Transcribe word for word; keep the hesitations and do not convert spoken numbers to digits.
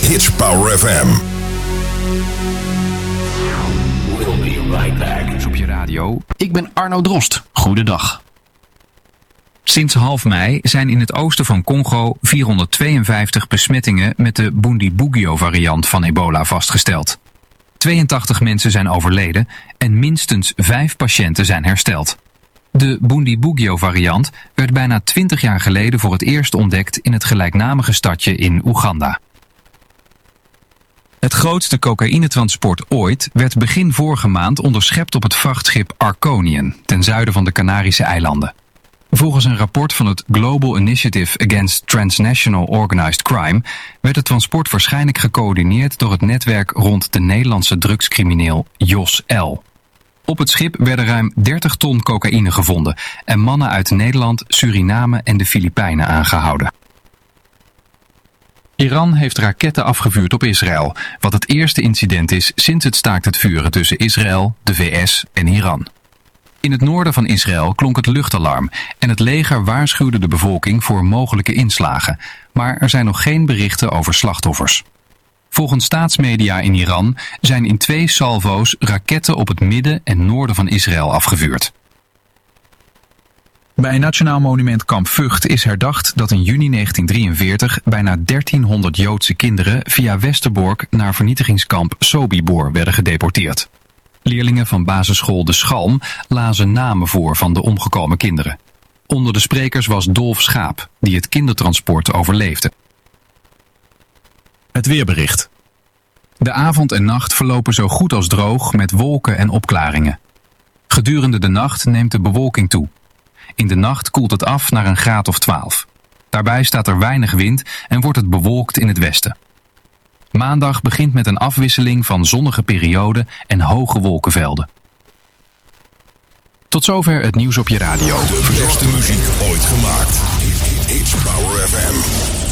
Hits Power F M. We'll be right back. Op je radio. Ik ben Arno Drost. Goedendag. Sinds half mei zijn in het oosten van Congo vierhonderdtweeënvijftig besmettingen met de Bundibugyo-variant van ebola vastgesteld. tweeëntachtig mensen zijn overleden en minstens vijf patiënten zijn hersteld. De Bundibugyo-variant werd bijna twintig jaar geleden voor het eerst ontdekt in het gelijknamige stadje in Oeganda. Het grootste cocaïnetransport ooit werd begin vorige maand onderschept op het vrachtschip Arconian, ten zuiden van de Canarische eilanden. Volgens een rapport van het Global Initiative Against Transnational Organized Crime werd het transport waarschijnlijk gecoördineerd door het netwerk rond de Nederlandse drugscrimineel Jos L. Op het schip werden ruim dertig ton cocaïne gevonden en mannen uit Nederland, Suriname en de Filipijnen aangehouden. Iran heeft raketten afgevuurd op Israël, wat het eerste incident is sinds het staakt het vuren tussen Israël, de V S en Iran. In het noorden van Israël klonk het luchtalarm en het leger waarschuwde de bevolking voor mogelijke inslagen, maar er zijn nog geen berichten over slachtoffers. Volgens staatsmedia in Iran zijn in twee salvo's raketten op het midden en noorden van Israël afgevuurd. Bij Nationaal Monument Kamp Vught is herdacht dat in juni negentien drieënveertig bijna dertienhonderd Joodse kinderen via Westerbork naar vernietigingskamp Sobibor werden gedeporteerd. Leerlingen van basisschool De Schalm lazen namen voor van de omgekomen kinderen. Onder de sprekers was Dolf Schaap, die het kindertransport overleefde. Het weerbericht. De avond en nacht verlopen zo goed als droog met wolken en opklaringen. Gedurende de nacht neemt de bewolking toe. In de nacht koelt het af naar een graad of twaalf. Daarbij staat er weinig wind en wordt het bewolkt in het westen. Maandag begint met een afwisseling van zonnige perioden en hoge wolkenvelden. Tot zover het nieuws op je radio. De beste muziek ooit gemaakt. Hits Power F M.